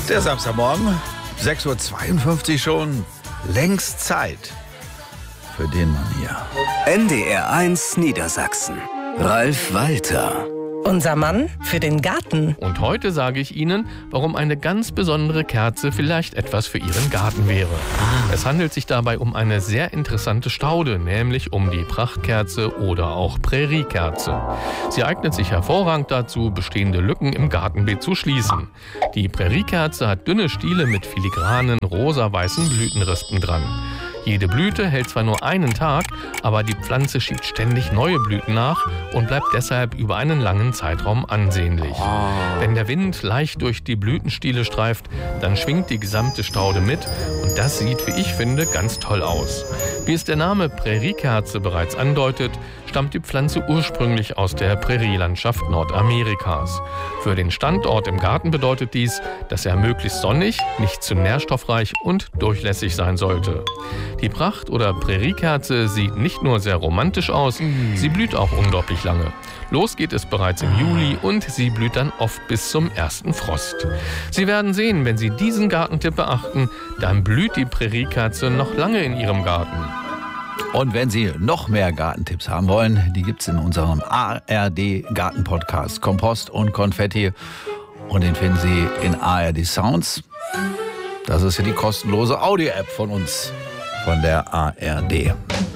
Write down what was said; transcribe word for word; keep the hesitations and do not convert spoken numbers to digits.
Der Samstagmorgen, sechs Uhr zweiundfünfzig schon, längst Zeit für den Mann hier. N D R eins Niedersachsen. Ralf Walter. Unser Mann für den Garten. Und heute sage ich Ihnen, warum eine ganz besondere Kerze vielleicht etwas für Ihren Garten wäre. Ah. Es handelt sich dabei um eine sehr interessante Staude, nämlich um die Prachtkerze oder auch Präriekerze. Sie eignet sich hervorragend dazu, bestehende Lücken im Gartenbeet zu schließen. Die Präriekerze hat dünne Stiele mit filigranen rosa-weißen Blütenrispen dran. Jede Blüte hält zwar nur einen Tag, aber die Pflanze schiebt ständig neue Blüten nach und bleibt deshalb über einen langen Zeitraum ansehnlich. Oh. Wenn der Wind leicht durch die Blütenstiele streift, dann schwingt die gesamte Staude mit und das sieht, wie ich finde, ganz toll aus. Wie es der Name Präriekerze bereits andeutet, stammt die Pflanze ursprünglich aus der Prärielandschaft Nordamerikas. Für den Standort im Garten bedeutet dies, dass er möglichst sonnig, nicht zu nährstoffreich und durchlässig sein sollte. Die Pracht- oder Präriekerze sieht nicht nur sehr romantisch aus, mm. sie blüht auch unglaublich lange. Los geht es bereits im Juli und sie blüht dann oft bis zum ersten Frost. Sie werden sehen, wenn Sie diesen Gartentipp beachten, dann blüht die Präriekerze noch lange in Ihrem Garten. Und wenn Sie noch mehr Gartentipps haben wollen, die gibt es in unserem A R D-Garten-Podcast Kompost und Konfetti. Und den finden Sie in A R D Sounds. Das ist ja die kostenlose Audio-App von uns, von der A R D.